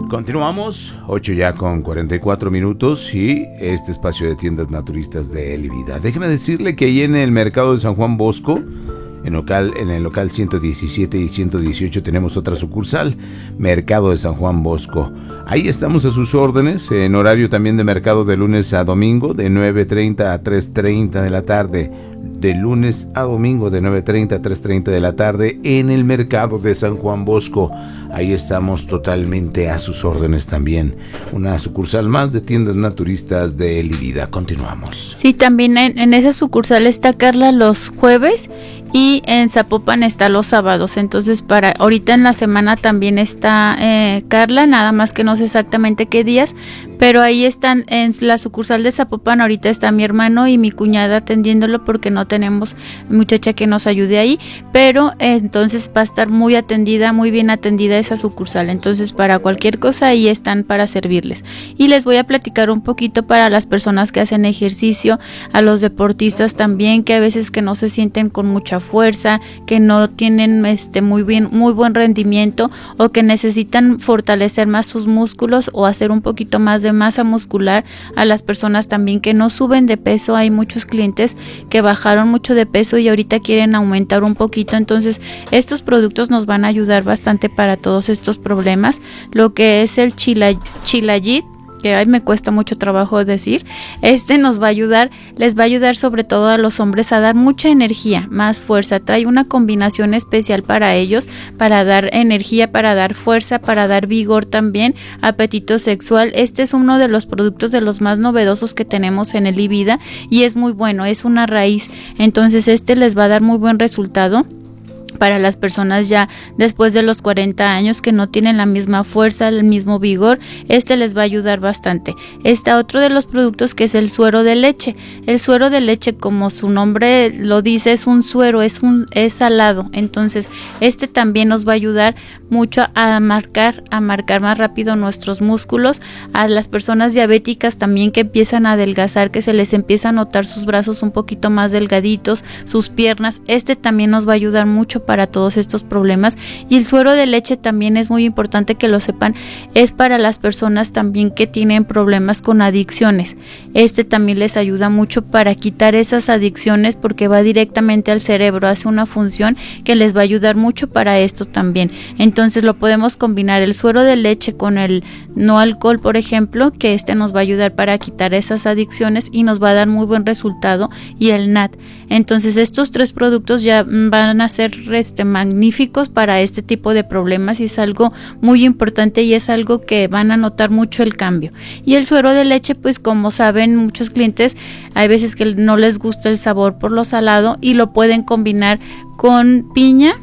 Continuamos, 8 ya con 44 minutos y este espacio de tiendas naturistas de Él y Vida. Déjeme decirle que ahí en el mercado de San Juan Bosco, en el local 117 y 118 tenemos otra sucursal, Mercado de San Juan Bosco. Ahí estamos a sus órdenes, en horario también de mercado de lunes a domingo, de 9:30 a 3:30 de la tarde. De lunes a domingo de 9:30 a 3:30 de la tarde en el mercado de San Juan Bosco. Ahí estamos totalmente a sus órdenes también. Una sucursal más de tiendas naturistas de Él y Vida. Continuamos. Sí, también en esa sucursal está Carla los jueves y en Zapopan está los sábados. Entonces, para ahorita en la semana también está Carla, nada más que no sé exactamente qué días, pero ahí están en la sucursal de Zapopan. Ahorita está mi hermano y mi cuñada atendiéndolo porque no tenemos muchacha que nos ayude ahí, pero entonces va a estar muy atendida, muy bien atendida esa sucursal. Entonces, para cualquier cosa ahí están para servirles. Y les voy a platicar un poquito para las personas que hacen ejercicio, a los deportistas también, que a veces que no se sienten con mucha fuerza, que no tienen muy buen rendimiento, o que necesitan fortalecer más sus músculos o hacer un poquito más de masa muscular. A las personas también que no suben de peso, hay muchos clientes que bajaron mucho de peso y ahorita quieren aumentar un poquito. Entonces estos productos nos van a ayudar bastante para todos estos problemas. Lo que es el Chilayit, que me cuesta mucho trabajo decir, nos va a ayudar, les va a ayudar sobre todo a los hombres a dar mucha energía, más fuerza. Trae una combinación especial para ellos, para dar energía, para dar fuerza, para dar vigor también, apetito sexual. Este es uno de los productos de los más novedosos que tenemos en el iVida y es muy bueno, es una raíz. Entonces les va a dar muy buen resultado para las personas ya después de los 40 años que no tienen la misma fuerza, el mismo vigor. Les va a ayudar bastante. Está otro de los productos que es el suero de leche. El suero de leche, como su nombre lo dice, es un suero, es salado. Entonces también nos va a ayudar mucho a marcar más rápido nuestros músculos. A las personas diabéticas también que empiezan a adelgazar, que se les empieza a notar sus brazos un poquito más delgaditos, sus piernas, también nos va a ayudar mucho para todos estos problemas. Y el suero de leche también es muy importante que lo sepan, es para las personas también que tienen problemas con adicciones. También les ayuda mucho para quitar esas adicciones porque va directamente al cerebro, hace una función que les va a ayudar mucho para esto también. Entonces lo podemos combinar el suero de leche con el no alcohol, por ejemplo, que nos va a ayudar para quitar esas adicciones y nos va a dar muy buen resultado, y el NAT. Entonces estos tres productos ya van a ser magníficos para este tipo de problemas y es algo muy importante y es algo que van a notar mucho el cambio. Y el suero de leche, pues como saben muchos clientes, hay veces que no les gusta el sabor por lo salado y lo pueden combinar con piña,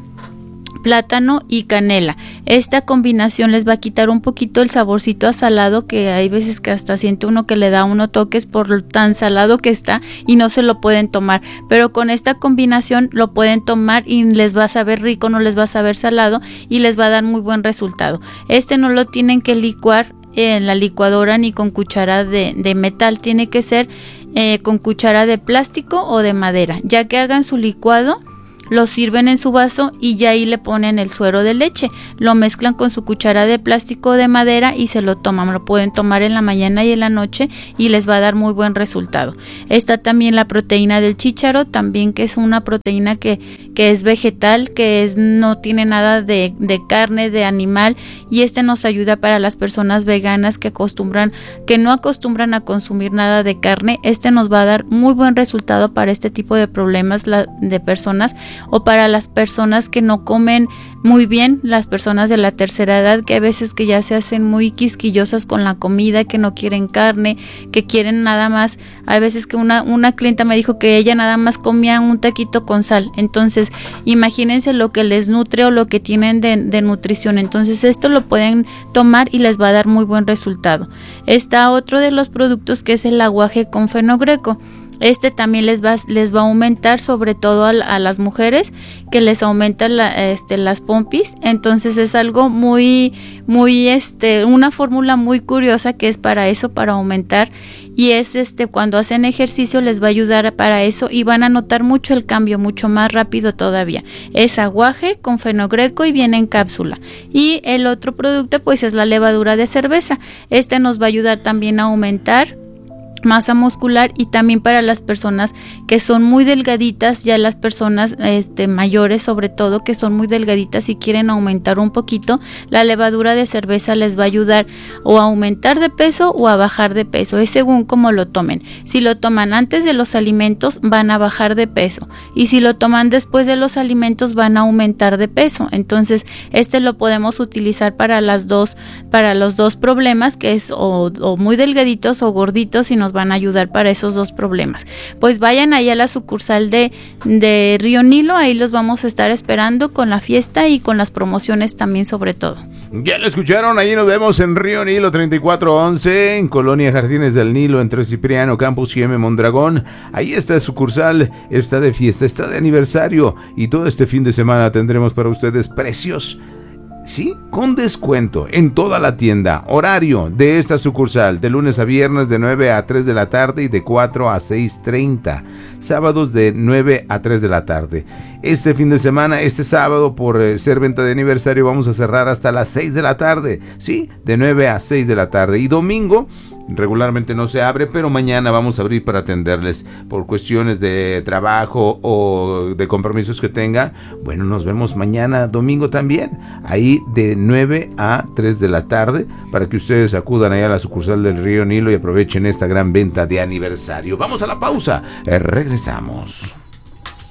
plátano y canela. Esta combinación les va a quitar un poquito el saborcito a salado, que hay veces que hasta siente uno que le da uno toques por lo tan salado que está y no se lo pueden tomar, pero con esta combinación lo pueden tomar y les va a saber rico, no les va a saber salado y les va a dar muy buen resultado. No lo tienen que licuar en la licuadora ni con cuchara de metal, tiene que ser con cuchara de plástico o de madera. Ya que hagan su licuado, lo sirven en su vaso y ya ahí le ponen el suero de leche, lo mezclan con su cuchara de plástico o de madera y se lo toman. Lo pueden tomar en la mañana y en la noche y les va a dar muy buen resultado. Está también la proteína del chícharo, también, que es una proteína que es vegetal, no tiene nada de carne, de animal, y nos ayuda para las personas veganas que no acostumbran a consumir nada de carne. Nos va a dar muy buen resultado para este tipo de problemas de personas, o para las personas que no comen muy bien, las personas de la tercera edad, que a veces que ya se hacen muy quisquillosas con la comida, que no quieren carne, que quieren nada más. Hay veces que una clienta me dijo que ella nada más comía un taquito con sal. Entonces imagínense lo que les nutre o lo que tienen de nutrición. Entonces lo pueden tomar y les va a dar muy buen resultado. Está otro de los productos que es el aguaje con fenogreco. También les va a aumentar, sobre todo a las mujeres, que les aumenta las pompis. Entonces es algo muy una fórmula muy curiosa que es para eso, para aumentar, y es cuando hacen ejercicio les va a ayudar para eso y van a notar mucho el cambio, mucho más rápido todavía. Es aguaje con fenogreco y viene en cápsula. Y el otro producto pues es la levadura de cerveza. Nos va a ayudar también a aumentar masa muscular, y también para las personas que son muy delgaditas, ya las personas mayores sobre todo, que son muy delgaditas y quieren aumentar un poquito, la levadura de cerveza les va a ayudar o a aumentar de peso o a bajar de peso, es según cómo lo tomen. Si lo toman antes de los alimentos van a bajar de peso, y si lo toman después de los alimentos van a aumentar de peso. Entonces lo podemos utilizar para los dos problemas, que es o muy delgaditos o gorditos, y nos van a ayudar para esos dos problemas. Pues vayan ahí a la sucursal de Río Nilo, ahí los vamos a estar esperando con la fiesta y con las promociones también, sobre todo. Ya lo escucharon, ahí nos vemos en Río Nilo 3411, en Colonia Jardines del Nilo, entre Cipriano Campus y M. Mondragón. Ahí está sucursal, está de fiesta, está de aniversario, y todo este fin de semana tendremos para ustedes precios, sí, con descuento en toda la tienda. Horario de esta sucursal: de lunes a viernes de 9 a 3 de la tarde y de 4 a 6:30. Sábados de 9 a 3 de la tarde. Este fin de semana, este sábado, por ser venta de aniversario, vamos a cerrar hasta las 6 de la tarde. Sí, de 9 a 6 de la tarde. Y domingo regularmente no se abre, pero mañana vamos a abrir para atenderles por cuestiones de trabajo o de compromisos que tenga. Bueno, nos vemos mañana domingo también, ahí de 9 a 3 de la tarde, para que ustedes acudan ahí a la sucursal del Río Nilo y aprovechen esta gran venta de aniversario. Vamos a la pausa, regresamos.